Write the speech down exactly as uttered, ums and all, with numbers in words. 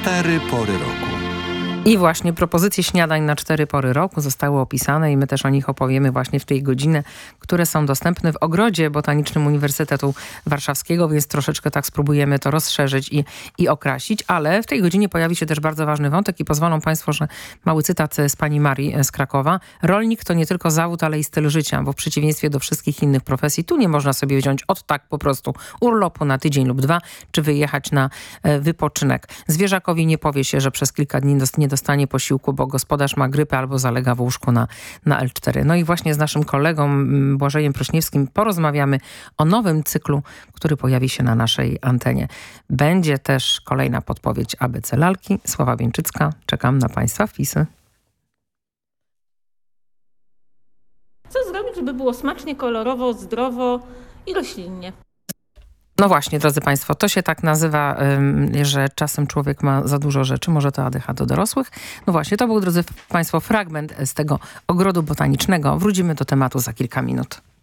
cztery pory roku. I właśnie propozycje śniadań na cztery pory roku zostały opisane i my też o nich opowiemy właśnie w tej godzinie, które są dostępne w Ogrodzie Botanicznym Uniwersytetu Warszawskiego, więc troszeczkę tak spróbujemy to rozszerzyć i, i okrasić, ale w tej godzinie pojawi się też bardzo ważny wątek i pozwolą Państwo, że mały cytat z pani Marii z Krakowa. Rolnik to nie tylko zawód, ale i styl życia, bo w przeciwieństwie do wszystkich innych profesji, tu nie można sobie wziąć od tak po prostu urlopu na tydzień lub dwa, czy wyjechać na e, wypoczynek. Zwierzakowi nie powie się, że przez kilka dni nie dostanie posiłku, bo gospodarz ma grypę albo zalega w łóżku na, na el cztery. No i właśnie z naszym kolegą Błażejem Pryszniewskim porozmawiamy o nowym cyklu, który pojawi się na naszej antenie. Będzie też kolejna podpowiedź A B C lalki. Sława Bieńczycka. Czekam na Państwa wpisy. Co zrobić, żeby było smacznie, kolorowo, zdrowo i roślinnie? No właśnie, drodzy Państwo, to się tak nazywa, że czasem człowiek ma za dużo rzeczy, może to A D H D do dorosłych. No właśnie, to był, drodzy Państwo, fragment z tego ogrodu botanicznego. Wrócimy do tematu za kilka minut.